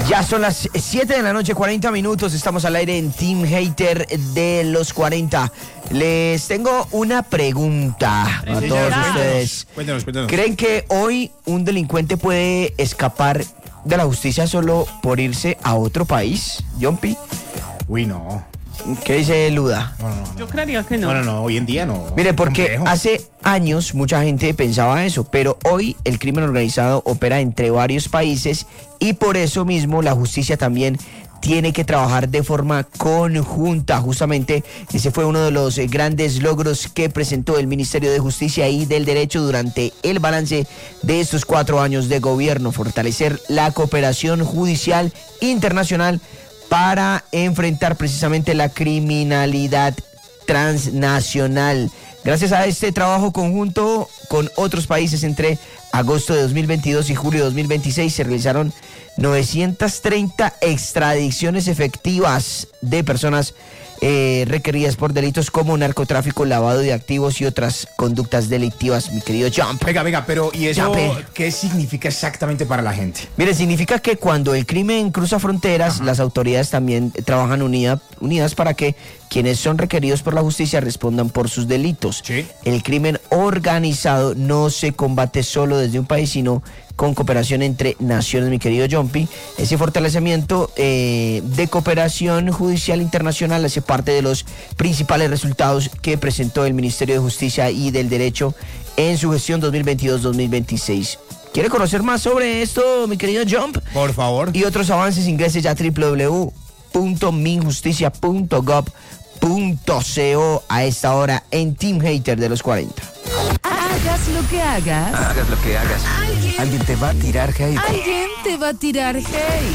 Ya son las 7 de la noche, 40 minutos. Estamos al aire en Team Hater de los 40. Les tengo una pregunta a todos ustedes. Cuéntanos. ¿Creen que hoy un delincuente puede escapar de la justicia solo por irse a otro país? Jumpy, Uy, no. ¿qué dice Luda? No. Yo creería que no. No, hoy en día no. Mire, porque Complejo. hace años mucha gente pensaba eso, pero hoy el crimen organizado opera entre varios países y por eso mismo la justicia también tiene que trabajar de forma conjunta. Justamente ese fue uno de los grandes logros que presentó el Ministerio de Justicia y del Derecho durante el balance de estos 4 años de gobierno: fortalecer la cooperación judicial internacional para enfrentar precisamente la criminalidad transnacional. Gracias a este trabajo conjunto con otros países, entre agosto de 2022 y julio de 2026 se realizaron 930 extradiciones efectivas de personas requeridas por delitos como narcotráfico, lavado de activos y otras conductas delictivas, mi querido Jump. Venga, pero ¿y eso Jump. qué significa exactamente para la gente? Mire, significa que cuando el crimen cruza fronteras, las autoridades también trabajan unidas para que quienes son requeridos por la justicia respondan por sus delitos. Sí. El crimen organizado no se combate solo desde un país, sino con cooperación entre naciones, mi querido Jumpy. Ese fortalecimiento de cooperación judicial internacional hace parte de los principales resultados que presentó el Ministerio de Justicia y del Derecho en su gestión 2022-2026. ¿Quiere conocer más sobre esto, mi querido Jump? Por favor. Y otros avances, ingrese ya a www.minjusticia.gov.co a esta hora en Team Hater de los 40. Hagas lo que hagas. Hagas lo que hagas. Alguien te va a tirar hate. Alguien te va a tirar hate.